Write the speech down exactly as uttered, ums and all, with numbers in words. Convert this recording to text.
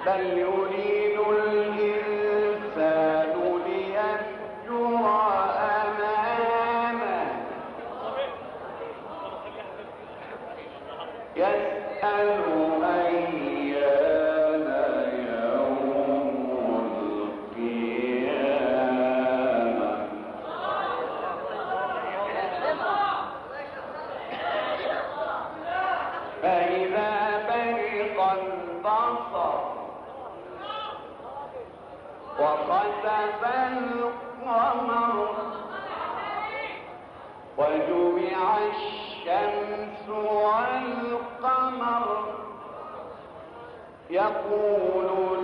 بل يريد الإنسان ليفجر أمامه يسأل أيان يوم القيامة فإذا برق البصر وخسف القمر وجمع الشمس والقمر يقول